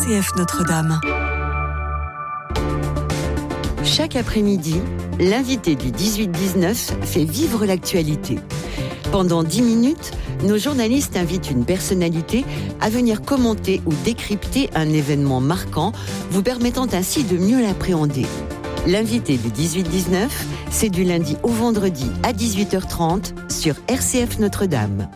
RCF Notre-Dame. Chaque après-midi, l'invité du 18-19 fait vivre l'actualité. Pendant 10 minutes, nos journalistes invitent une personnalité à venir commenter ou décrypter un événement marquant, vous permettant ainsi de mieux l'appréhender. L'invité du 18-19, c'est du lundi au vendredi à 18h30 sur RCF Notre-Dame.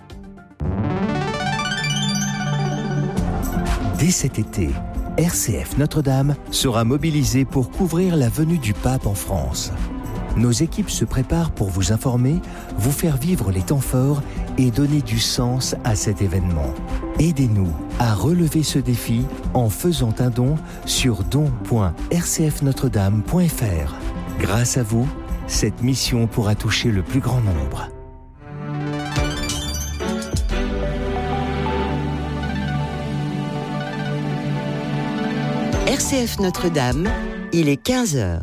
Dès cet été, RCF Notre-Dame sera mobilisée pour couvrir la venue du pape en France. Nos équipes se préparent pour vous informer, vous faire vivre les temps forts et donner du sens à cet événement. Aidez-nous à relever ce défi en faisant un don sur don.rcfnotredame.fr. Grâce à vous, cette mission pourra toucher le plus grand nombre. RCF Notre-Dame, il est 15h.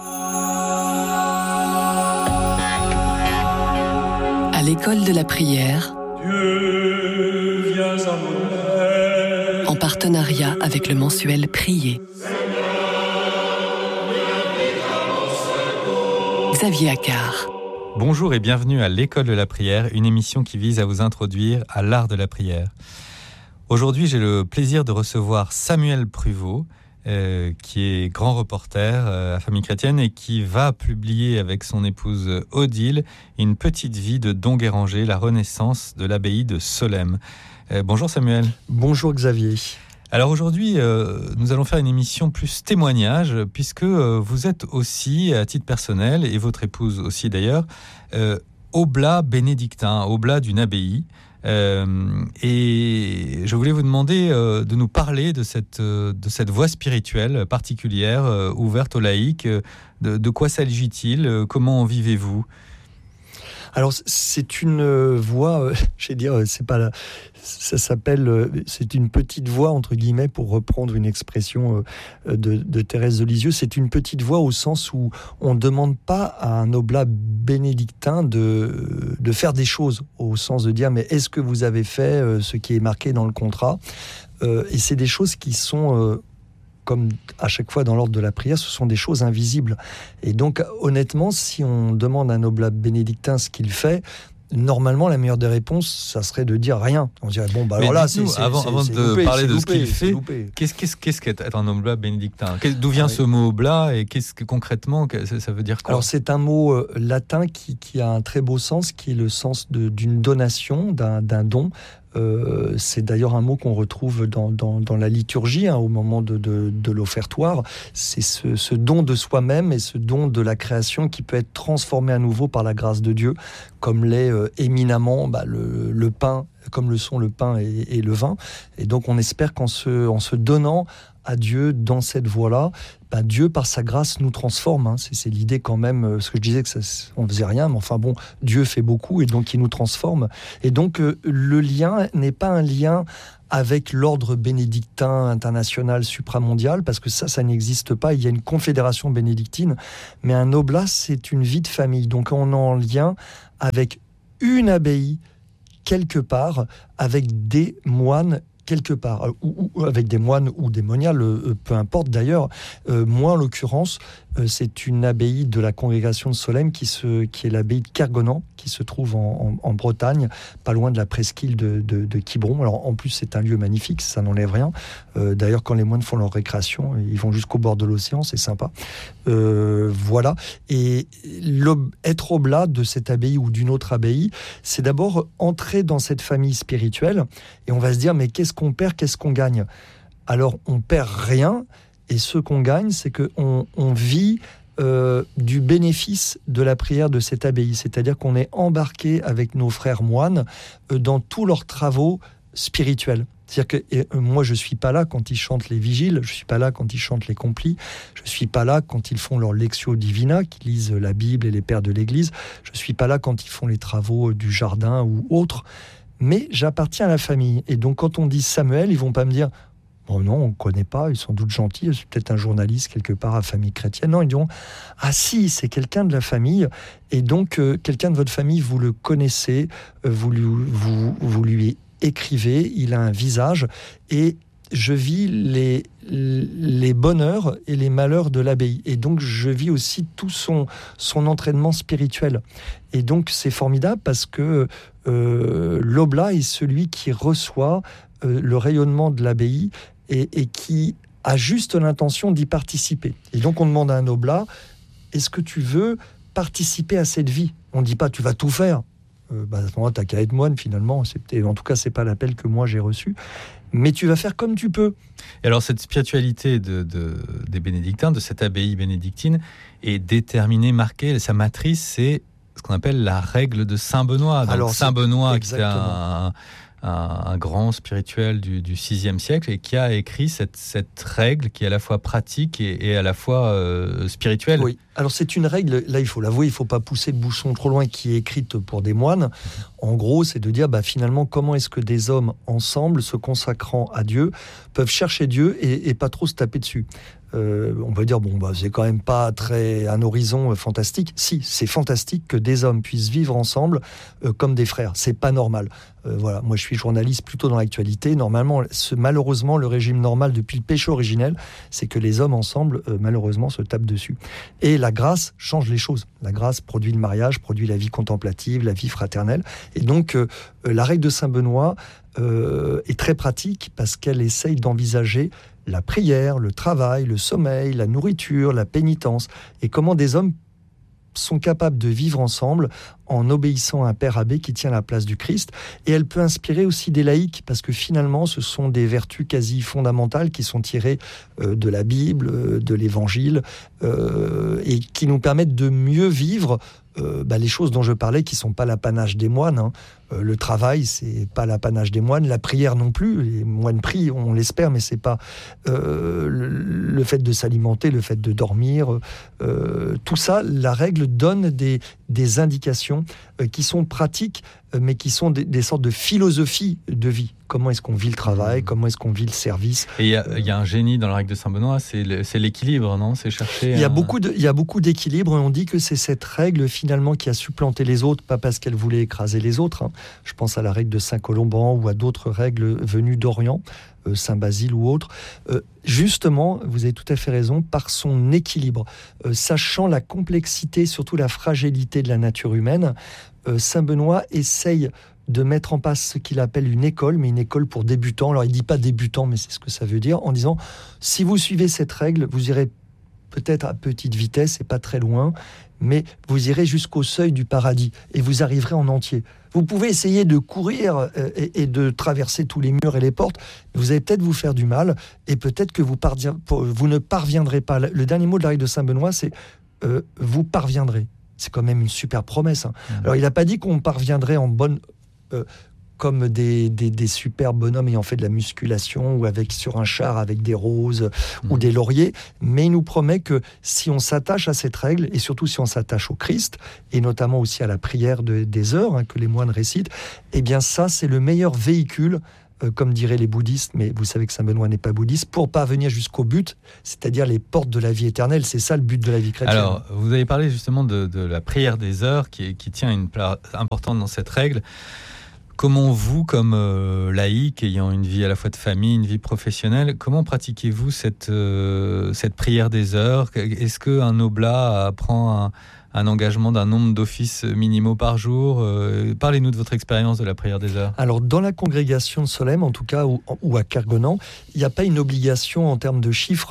À l'école de la prière, Dieu, viens à mon aide. en partenariat avec le mensuel Prier. Xavier Accard. Bonjour et bienvenue à l'École de la prière, une émission qui vise à vous introduire à l'art de la prière. Aujourd'hui, j'ai le plaisir de recevoir Samuel Pruvot, qui est grand reporter à Famille Chrétienne et qui va publier avec son épouse Odile une petite vie de Don Guéranger, la renaissance de l'abbaye de Solesmes. Bonjour Samuel. Bonjour Xavier. Alors aujourd'hui, nous allons faire une émission plus témoignage, puisque vous êtes aussi, à titre personnel, et votre épouse aussi d'ailleurs, oblat bénédictin, oblat d'une abbaye. Et je voulais vous demander de nous parler de cette voie spirituelle particulière, ouverte aux laïcs. De quoi s'agit-il ? Comment en vivez-vous ? Alors c'est une voie, c'est une petite voie entre guillemets, pour reprendre une expression de Thérèse de Lisieux. C'est une petite voie au sens où on ne demande pas à un oblat bénédictin de faire des choses, au sens de dire mais est-ce que vous avez fait ce qui est marqué dans le contrat, et c'est des choses qui sont comme à chaque fois dans l'ordre de la prière, ce sont des choses invisibles. Et donc, honnêtement, si on demande à un oblat bénédictin ce qu'il fait, normalement, la meilleure des réponses, ça serait de dire rien. On dirait, bon, bah alors là, avant de loupé, parler de loupé, ce qu'il fait, loupé. qu'est-ce qu'être un oblat bénédictin ? D'où vient ce mot oblat et concrètement, ça veut dire quoi ? Alors, c'est un mot latin qui a un très beau sens, qui est le sens d'une donation, d'un don. C'est d'ailleurs un mot qu'on retrouve dans la liturgie, au moment de l'offertoire. C'est ce don de soi-même et ce don de la création qui peut être transformé à nouveau par la grâce de Dieu, comme l'est éminemment le pain, comme le sont le pain et le vin. Et donc on espère qu'en se donnant à Dieu dans cette voie-là, Dieu, par sa grâce, nous transforme. C'est l'idée quand même, ce que je disais, on ne faisait rien, mais enfin bon, Dieu fait beaucoup et donc il nous transforme. Et donc le lien n'est pas un lien avec l'ordre bénédictin international supramondial, parce que ça n'existe pas. Il y a une confédération bénédictine, mais un oblat, c'est une vie de famille. Donc on est en lien avec une abbaye quelque part, avec des moines quelque part, ou avec des moines ou des moniales, peu importe d'ailleurs. Moi, en l'occurrence, c'est une abbaye de la congrégation de Solesmes qui est l'abbaye de Kergonan, qui se trouve en Bretagne, pas loin de la presqu'île de Quiberon. Alors, en plus, c'est un lieu magnifique, ça n'enlève rien. D'ailleurs, quand les moines font leur récréation, ils vont jusqu'au bord de l'océan, c'est sympa. Voilà. Et être oblat de cette abbaye ou d'une autre abbaye, c'est d'abord entrer dans cette famille spirituelle, et on va se dire, mais qu'est-ce qu'on perd, qu'est-ce qu'on gagne ? Alors, on perd rien, et ce qu'on gagne, c'est qu'on vit du bénéfice de la prière de cette abbaye. C'est-à-dire qu'on est embarqué avec nos frères moines dans tous leurs travaux spirituels. C'est-à-dire que moi, je ne suis pas là quand ils chantent les vigiles, je ne suis pas là quand ils chantent les complis, je ne suis pas là quand ils font leur Lectio Divina, qu'ils lisent la Bible et les pères de l'Église, je ne suis pas là quand ils font les travaux du jardin ou autres, mais j'appartiens à la famille. Et donc, quand on dit Samuel, ils ne vont pas me dire « Oh non, on ne connaît pas, ils sont doute gentils, c'est peut-être un journaliste quelque part à Famille Chrétienne. » Non, ils diront « Ah si, c'est quelqu'un de la famille. » Et donc, quelqu'un de votre famille, vous le connaissez, vous lui écrivez, il a un visage, et je vis les bonheurs et les malheurs de l'abbaye. Et donc, je vis aussi tout son entraînement spirituel. Et donc, c'est formidable parce que l'oblat est celui qui reçoit le rayonnement de l'abbaye et qui a juste l'intention d'y participer. Et donc, on demande à un oblat, est-ce que tu veux participer à cette vie ? On ne dit pas, tu vas tout faire. À ce moment-là, tu n'as qu'à être moine, finalement. En tout cas, ce n'est pas l'appel que moi, j'ai reçu. Mais tu vas faire comme tu peux. Et alors, cette spiritualité des bénédictins, de cette abbaye bénédictine, est déterminée, marquée. Sa matrice, c'est ce qu'on appelle la règle de Saint-Benoît. Donc, alors, Saint-Benoît, qui était un grand spirituel du VIe siècle et qui a écrit cette règle qui est à la fois pratique et à la fois spirituelle. Oui, alors c'est une règle, là il faut l'avouer, il ne faut pas pousser le bouchon trop loin, qui est écrite pour des moines. En gros, c'est de dire finalement comment est-ce que des hommes ensemble, se consacrant à Dieu, peuvent chercher Dieu et pas trop se taper dessus. On peut dire, c'est quand même pas un horizon fantastique. Si, c'est fantastique que des hommes puissent vivre ensemble comme des frères. C'est pas normal. Voilà, moi je suis journaliste plutôt dans l'actualité. Normalement, malheureusement, le régime normal depuis le péché originel, c'est que les hommes ensemble, malheureusement, se tapent dessus. Et la grâce change les choses. La grâce produit le mariage, produit la vie contemplative, la vie fraternelle. Et donc, la règle de Saint-Benoît est très pratique parce qu'elle essaye d'envisager la prière, le travail, le sommeil, la nourriture, la pénitence, et comment des hommes sont capables de vivre ensemble en obéissant à un père abbé qui tient la place du Christ. Et elle peut inspirer aussi des laïcs, parce que finalement, ce sont des vertus quasi fondamentales qui sont tirées de la Bible, de l'Évangile, et qui nous permettent de mieux vivre les choses dont je parlais, qui ne sont pas l'apanage des moines. Le travail, c'est pas l'apanage des moines. La prière non plus. Les moines prient, on l'espère, mais c'est pas le fait de s'alimenter, le fait de dormir. Tout ça, la règle donne des indications qui sont pratiques, mais qui sont des sortes de philosophie de vie. Comment est-ce qu'on vit le travail ? Comment est-ce qu'on vit le service ? Et il y a un génie dans la règle de Saint-Benoît, c'est l'équilibre, non ? C'est chercher... Il y a beaucoup d'équilibre, et on dit que c'est cette règle, finalement, qui a supplanté les autres, pas parce qu'elle voulait écraser les autres. Je pense à la règle de Saint-Colomban ou à d'autres règles venues d'Orient, Saint-Basile ou autres. Justement, vous avez tout à fait raison, par son équilibre. Sachant la complexité, surtout la fragilité de la nature humaine, Saint-Benoît essaye de mettre en place ce qu'il appelle une école, mais une école pour débutants. Alors, il ne dit pas débutants, mais c'est ce que ça veut dire, en disant, si vous suivez cette règle, vous irez peut-être à petite vitesse et pas très loin, mais vous irez jusqu'au seuil du paradis et vous arriverez en entier. Vous pouvez essayer de courir et de traverser tous les murs et les portes, mais vous allez peut-être vous faire du mal et peut-être que vous ne parviendrez pas. Le dernier mot de la règle de Saint-Benoît, c'est vous parviendrez. C'est quand même une super promesse. Alors, il n'a pas dit qu'on parviendrait en bonne... comme des super bonhommes ayant fait de la musculation ou sur un char avec des roses ou des lauriers, mais il nous promet que si on s'attache à cette règle, et surtout si on s'attache au Christ, et notamment aussi à la prière des heures que les moines récitent, eh bien ça, c'est le meilleur véhicule, comme diraient les bouddhistes, mais vous savez que Saint-Benoît n'est pas bouddhiste, pour parvenir jusqu'au but, c'est-à-dire les portes de la vie éternelle. C'est ça le but de la vie chrétienne. Alors, vous avez parlé justement de la prière des heures qui tient une place importante dans cette règle. Comment vous, comme laïc, ayant une vie à la fois de famille, une vie professionnelle, comment pratiquez-vous cette prière des heures ? Est-ce qu'un oblat prend un engagement d'un nombre d'offices minimaux par jour ? Parlez-nous de votre expérience de la prière des heures. Alors, dans la congrégation de Solesmes, en tout cas, ou à Kergonan, il n'y a pas une obligation en termes de chiffres.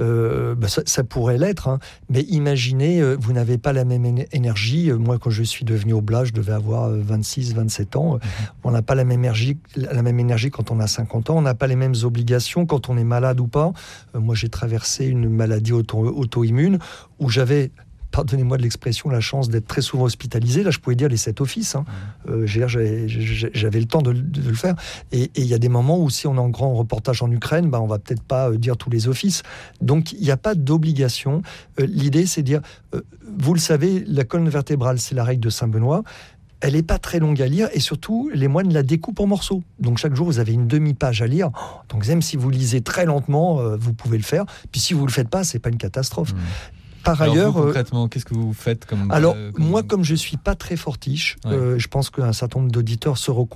Ça pourrait l'être, mais imaginez, vous n'avez pas la même énergie. Moi, quand je suis devenu oblat, je devais avoir 26, 27 ans. On n'a pas la même énergie quand on a 50 ans. On n'a pas les mêmes obligations quand on est malade ou pas. Moi, j'ai traversé une maladie auto-immune où j'avais... Pardonnez-moi de l'expression, la chance d'être très souvent hospitalisé. Là, je pouvais dire les 7 offices. J'avais le temps de le faire. Et il y a des moments où, si on est en grand reportage en Ukraine, on va peut-être pas dire tous les offices. Donc, il n'y a pas d'obligation. L'idée, c'est de dire, vous le savez, la colonne vertébrale, c'est la règle de Saint-Benoît. Elle n'est pas très longue à lire, et surtout, les moines la découpent en morceaux. Donc, chaque jour, vous avez une demi-page à lire. Donc, même si vous lisez très lentement, vous pouvez le faire. Puis, si vous ne le faites pas, c'est pas une catastrophe. Par ailleurs, vous, concrètement, qu'est-ce que vous faites moi, comme je suis pas très fortiche, je pense qu'un certain nombre d'auditeurs se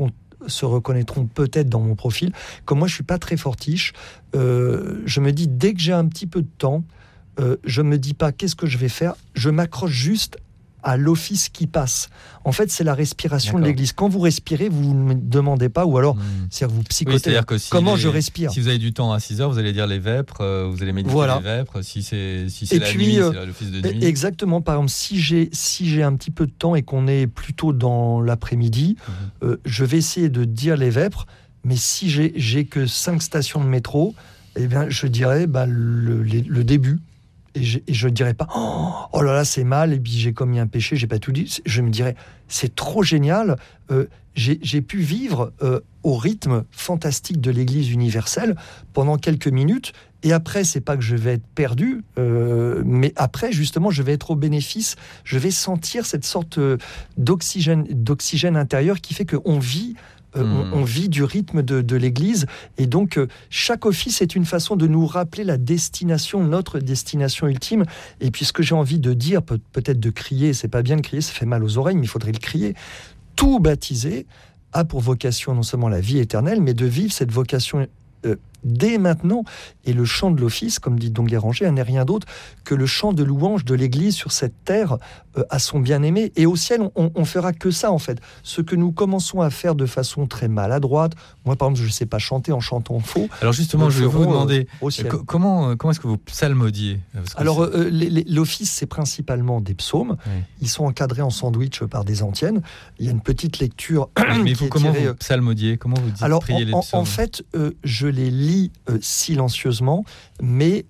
se reconnaîtront peut-être dans mon profil. Comme moi, je suis pas très fortiche, je me dis, dès que j'ai un petit peu de temps, je me dis pas qu'est-ce que je vais faire, je m'accroche juste à l'office qui passe. En fait, c'est la respiration de l'église. Quand vous respirez, vous ne me demandez pas, ou alors, c'est-à-dire vous psychotez. Oui, c'est-à-dire que comment je respire. Si vous avez du temps à 6h, vous allez dire les vêpres, vous allez méditer les vêpres. Si c'est la nuit, c'est l'office de nuit. Exactement. Par exemple, si j'ai un petit peu de temps et qu'on est plutôt dans l'après-midi, je vais essayer de dire les vêpres, mais si j'ai que 5 stations de métro, eh bien, je dirais le début. Et je ne dirais pas oh là là c'est mal et puis j'ai commis un péché, j'ai pas tout dit. Je me dirais c'est trop génial, j'ai pu vivre au rythme fantastique de l'Église universelle pendant quelques minutes. Et après, c'est pas que je vais être perdu, mais après, justement, je vais être au bénéfice. Je vais sentir cette sorte d'oxygène intérieur qui fait qu'on vit. On vit du rythme de l'Église, et donc chaque office est une façon de nous rappeler la destination, notre destination ultime. Et puis ce que j'ai envie de dire, peut-être de crier, c'est pas bien de crier, ça fait mal aux oreilles, mais il faudrait le crier. Tout baptisé a pour vocation non seulement la vie éternelle, mais de vivre cette vocation dès maintenant. Et le chant de l'office, comme dit Don Guéranger, n'est rien d'autre que le chant de louange de l'Église sur cette terre à son bien-aimé. Et au ciel, on fera que ça, en fait. Ce que nous commençons à faire de façon très maladroite. Moi, par exemple, je ne sais pas chanter en chantant faux. Alors justement, je vais vous demander, comment est-ce que vous psalmodiez ? Alors, l'office, c'est principalement des psaumes. Oui. Ils sont encadrés en sandwich par des antiennes. Il y a une petite lecture mais qui est comment tirée... vous psalmodiez ? Comment vous dites prier les psaumes ? En fait, je les lis silencieusement, mais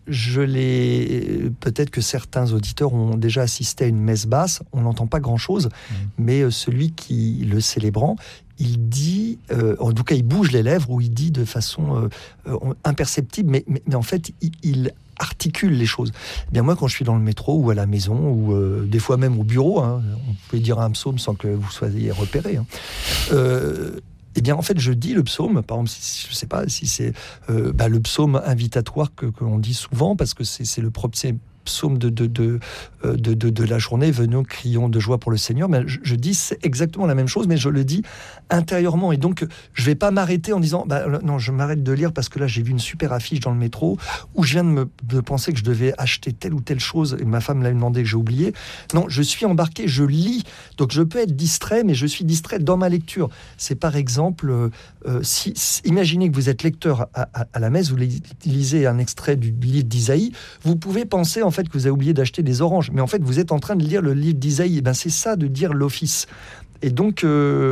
peut-être que certains auditeurs ont déjà assisté à une messe basse, on n'entend pas grand-chose, mais celui qui, le célébrant, il dit, en tout cas il bouge les lèvres, ou il dit de façon imperceptible, mais en fait il articule les choses. Eh bien moi, quand je suis dans le métro ou à la maison, ou des fois même au bureau, on peut dire un psaume sans que vous soyez repéré, eh bien, en fait, je dis le psaume. Par exemple, je ne sais pas si c'est le psaume invitatoire que l'on dit souvent, parce que c'est le premier psaume de la journée. Venons, crions de joie pour le Seigneur. Mais je dis c'est exactement la même chose, mais je le dis intérieurement. Et donc, je ne vais pas m'arrêter en disant non, je m'arrête de lire parce que là, j'ai vu une super affiche dans le métro où je viens de penser que je devais acheter telle ou telle chose et ma femme l'a demandé que j'ai oublié. Non, je suis embarqué, je lis. Donc, je peux être distrait, mais je suis distrait dans ma lecture. C'est par exemple, imaginez que vous êtes lecteur à la messe, vous lisez un extrait du livre d'Isaïe, vous pouvez penser en fait que vous avez oublié d'acheter des oranges, mais en fait vous êtes en train de lire le livre d'Isaïe. Et c'est ça de dire l'office. Et donc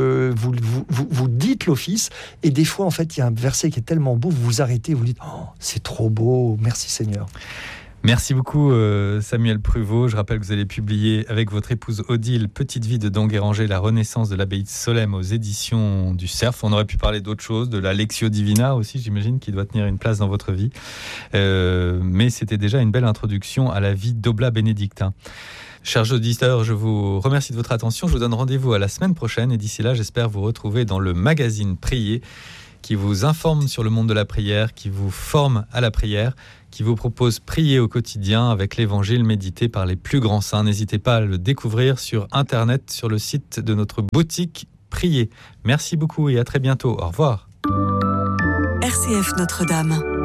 vous dites l'office, et des fois en fait il y a un verset qui est tellement beau, vous vous arrêtez, vous dites c'est trop beau, merci Seigneur. Merci beaucoup Samuel Pruvot. Je rappelle que vous allez publier avec votre épouse Odile Petite vie de Don Guéranger, la renaissance de l'abbaye de Solesmes aux éditions du Cerf. On aurait pu parler d'autres choses, de la Lectio Divina aussi, j'imagine, qui doit tenir une place dans votre vie. Mais c'était déjà une belle introduction à la vie d'Oblat bénédictin. Chers auditeurs, je vous remercie de votre attention. Je vous donne rendez-vous à la semaine prochaine, et d'ici là, j'espère vous retrouver dans le magazine Prier, qui vous informe sur le monde de la prière, qui vous forme à la prière, qui vous propose prier au quotidien avec l'évangile médité par les plus grands saints. N'hésitez pas à le découvrir sur Internet, sur le site de notre boutique Prier. Merci beaucoup et à très bientôt. Au revoir. RCF Notre-Dame.